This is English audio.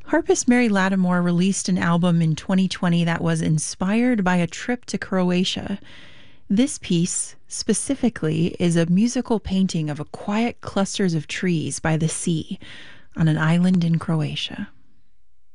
Harpist Mary Lattimore released an album in 2020 that was inspired by a trip to Croatia. This piece, specifically, is a musical painting of a quiet clusters of trees by the sea on an island in Croatia.